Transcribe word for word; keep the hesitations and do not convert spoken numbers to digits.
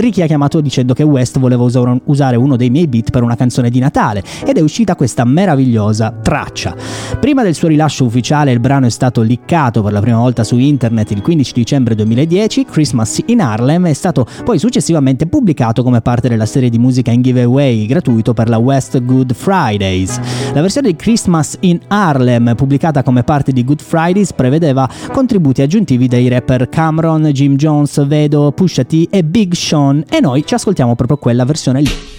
Ricky ha chiamato dicendo che West voleva usare uno dei miei beat per una canzone di Natale, ed è uscita questa meravigliosa traccia. Prima del suo rilascio ufficiale il brano è stato liccato per la prima volta su internet il quindici dicembre duemiladieci. Christmas in Harlem è stato poi successivamente pubblicato come parte della serie di musica in giveaway gratuito per la West Good Fridays. La versione di Christmas in Harlem, pubblicata come parte di Good Fridays, prevedeva contributi aggiuntivi dei rapper Cameron, Jim Jones, Vedo, Pusha T e Big Sean, e noi ci ascoltiamo proprio quella versione lì.